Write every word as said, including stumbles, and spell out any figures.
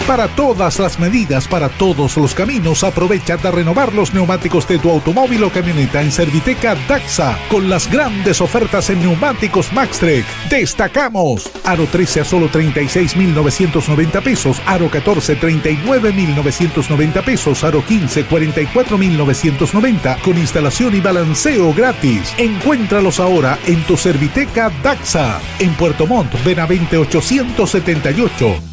Para todas las medidas, para todos los caminos, aprovecha de renovar los neumáticos de tu automóvil o camioneta en Serviteca Daxa, con las grandes ofertas en neumáticos Maxtrek. Destacamos Aro trece a solo treinta y seis mil novecientos noventa pesos, Aro catorce treinta y nueve mil novecientos noventa pesos, Aro quince cuarenta y cuatro mil novecientos noventa con instalación y balanceo gratis. Encuéntralos ahora en tu Serviteca Daxa. En Puerto Montt, Benavente ochocientos setenta y ocho.